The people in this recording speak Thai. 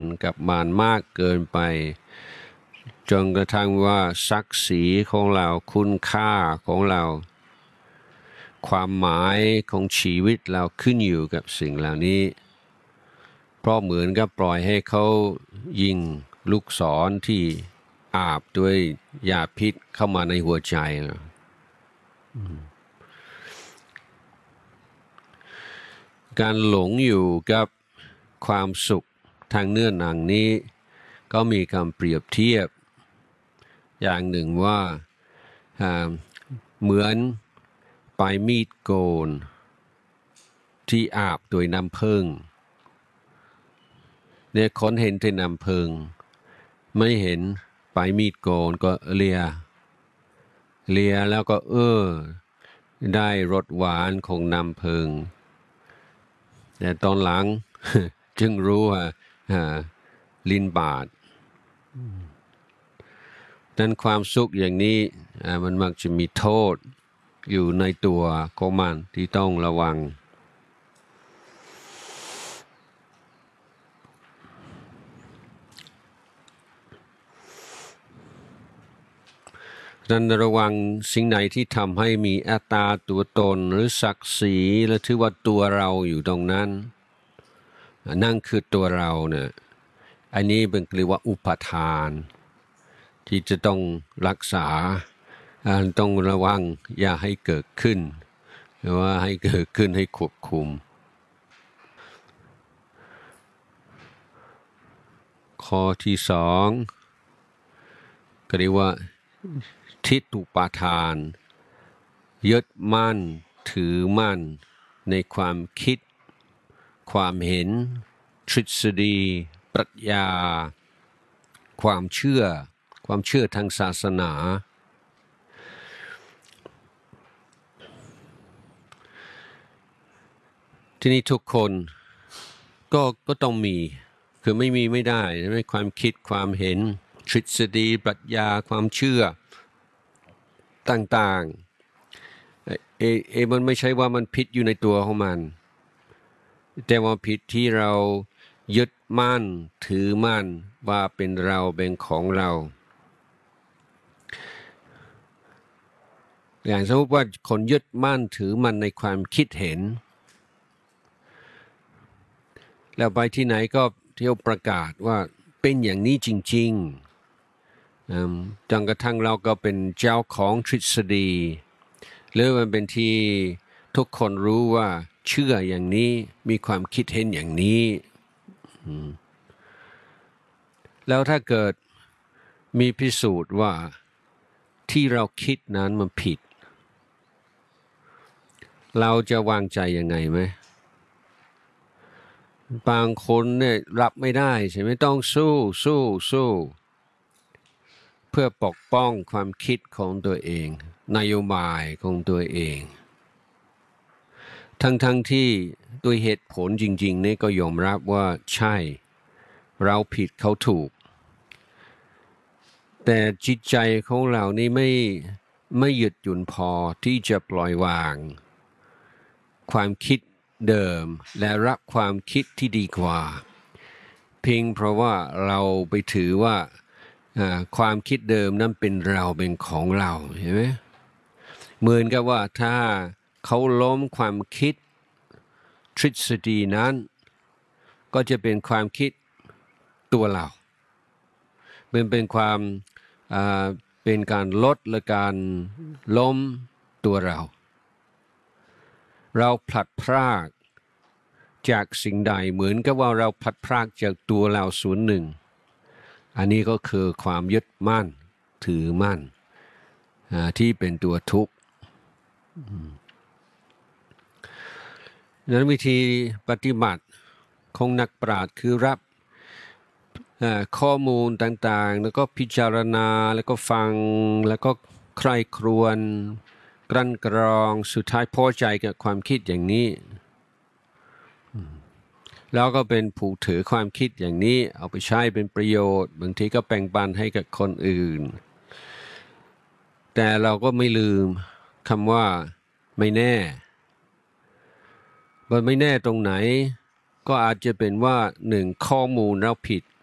กับมารมากเกินไปจนกระทั่งว่าศักดิ์ศรีของเราคุณค่าของเราความหมายของชีวิตเราขึ้นอยู่กับสิ่งเหล่านี้เพราะเหมือนกับปล่อยให้เขายิงลูกศรที่อาบด้วยยาพิษเข้ามาในหัวใจการหลงอยู่กับความสุขทางเนื้อหนังนี้ก็มีคำเปรียบเทียบอย่างหนึ่งว่าเหมือนปลายมีดโกนที่อาบด้วยน้ำผึ้งเนี่ยคนเห็นแต่น้ำผึ้งไม่เห็นปลายมีดโกนก็เลียแล้วก็ได้รสหวานของน้ำผึ้งแต่ตอนหลัง จึงรู้ว่าลิ้นบาดนั้นความสุขอย่างนี้มันมักจะมีโทษอยู่ในตัวของมันที่ต้องระวังนั้นระวังสิ่งไหนที่ทำให้มีอัตตาตัวตนหรือศักดิ์ศรีและถือว่าตัวเราอยู่ตรงนั้นนั่นคือตัวเราเนี่ยอันนี้เป็นเรียกว่าอุปทานที่จะต้องรักษาต้องระวังอย่าให้เกิดขึ้นหรือว่าให้เกิดขึ้นให้ควบคุมข้อที่สองก็เรียกว่าทิฏฐุปาทานยึดมั่นถือมั่นในความคิดความเห็นทฤษฎีปรัชญาความเชื่อทางศาสนาที่นี่ทุกคนก็ต้องมีคือไม่มีไม่ได้ใช่ไหมความคิดความเห็นทฤษฎีปรัชญาความเชื่อต่างๆมันไม่ใช่ว่ามันผิดอยู่ในตัวของมันแต่ว่าผิดที่เรายึดมั่นถือมั่นว่าเป็นเราเป็นของเราอย่างสมมติว่าคนยึดมั่นถือมั่นในความคิดเห็นแล้วไปที่ไหนก็เที่ยวประกาศว่าเป็นอย่างนี้จริงๆจนกระทั่งเราก็เป็นเจ้าของทฤษฎีหรือมันเป็นที่ทุกคนรู้ว่าเชื่ออย่างนี้มีความคิดเห็นอย่างนี้แล้วถ้าเกิดมีพิสูจน์ว่าที่เราคิดนั้นมันผิดเราจะวางใจยังไงไหมบางคนเนี่ยรับไม่ได้ใช่ไหมต้องสู้เพื่อปกป้องความคิดของตัวเองนโยบายของตัวเองทั้งที่ด้วยเหตุผลจริงๆนี่ก็ยอมรับว่าใช่เราผิดเขาถูกแต่จิตใจของเรานี่ไม่หยุดหยุ่นพอที่จะปล่อยวางความคิดเดิมและรับความคิดที่ดีกว่าเพียงเพราะว่าเราไปถือว่าความคิดเดิมนั้นเป็นเราเป็นของเราเห็นไหมเหมือนกับว่าถ้าเขาล้มความคิดทฤษฎีนั้นก็จะเป็นความคิดตัวเราเป็นความเป็นการลดและการล้มตัวเราผลัดพรากจากสิ่งใดเหมือนกับว่าเราผลัดพรากจากตัวเราส่วนหนึ่งอันนี้ก็คือความยึดมั่นถือมั่นที่เป็นตัวทุกข์นั้นวิธีปฏิบัติของนักปราชญ์คือรับข้อมูลต่างๆแล้วก็พิจารณาแล้วก็ฟังแล้วก็ใคร่ครวญกลั่นกรองสุดท้ายพอใจกับความคิดอย่างนี้แล้วก็เป็นผู้ถือความคิดอย่างนี้เอาไปใช้เป็นประโยชน์บางทีก็แบ่งปันให้กับคนอื่นแต่เราก็ไม่ลืมคำว่าไม่แน่มันไม่แน่ตรงไหนก็อาจจะเป็นว่าหนึ่งข้อมูลเราผิด